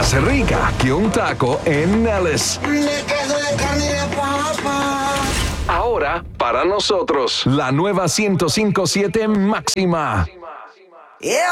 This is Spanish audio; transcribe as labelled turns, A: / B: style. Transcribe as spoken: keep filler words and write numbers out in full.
A: más rica que un taco en Nellis.
B: De queso, de carne y de papa.
A: Ahora, para nosotros, la nueva ciento cinco punto siete máxima.
B: Yeah.